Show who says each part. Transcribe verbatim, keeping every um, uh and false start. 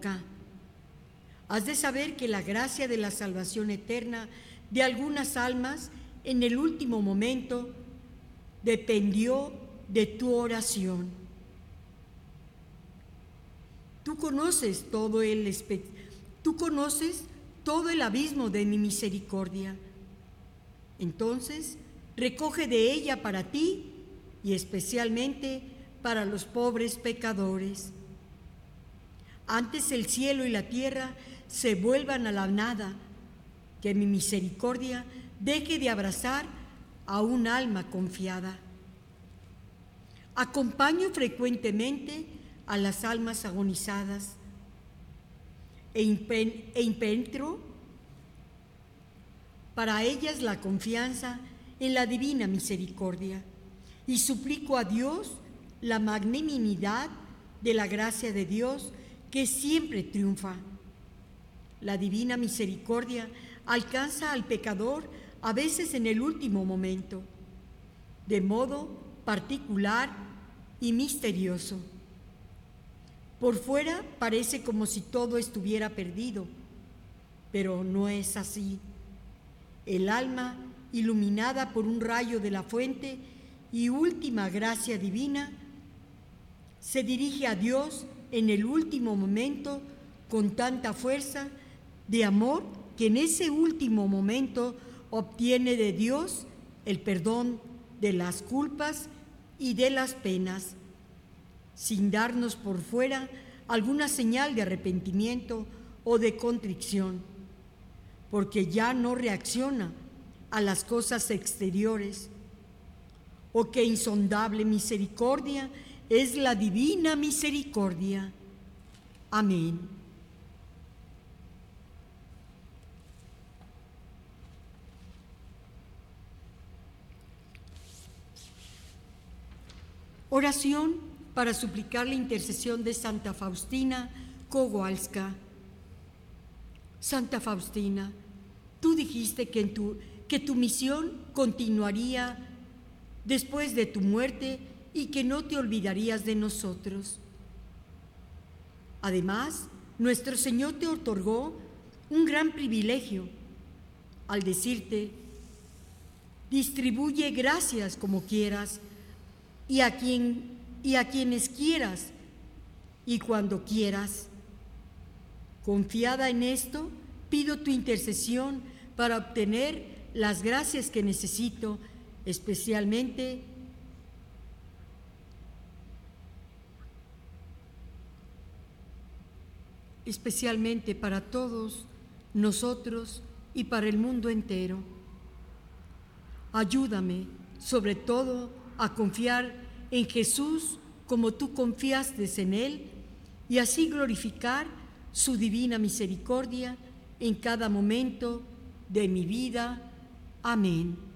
Speaker 1: acá. Has de saber que la gracia de la salvación eterna de algunas almas en el último momento dependió de tu oración. Tú conoces todo el espe- tú conoces todo el abismo de mi misericordia. Entonces, recoge de ella para ti y especialmente para los pobres pecadores. Antes el cielo y la tierra se vuelvan a la nada, que mi misericordia deje de abrazar a un alma confiada. Acompaño frecuentemente a las almas agonizadas e, impen- e impentro para ellas la confianza en la divina misericordia y suplico a Dios la magnanimidad de la gracia de Dios que siempre triunfa. La divina misericordia alcanza al pecador a veces en el último momento, de modo particular y misterioso. Por fuera parece como si todo estuviera perdido, pero no es así. El alma, iluminada por un rayo de la fuente y última gracia divina, se dirige a Dios en el último momento con tanta fuerza de amor que en ese último momento obtiene de Dios el perdón de las culpas y de las penas, sin darnos por fuera alguna señal de arrepentimiento o de contrición, porque ya no reacciona a las cosas exteriores. Oh, qué insondable misericordia es la divina misericordia. Amén. Oración para suplicar la intercesión de Santa Faustina Kowalska. Santa Faustina, tú dijiste que, en tu, que tu misión continuaría después de tu muerte y que no te olvidarías de nosotros. Además, nuestro Señor te otorgó un gran privilegio al decirte: distribuye gracias como quieras y a quien y a quienes quieras y cuando quieras. Confiada en esto, pido tu intercesión para obtener las gracias que necesito, especialmente especialmente para todos nosotros y para el mundo entero. Ayúdame, sobre todo, a confiar en Jesús como tú confiaste en Él y así glorificar su divina misericordia en cada momento de mi vida. Amén.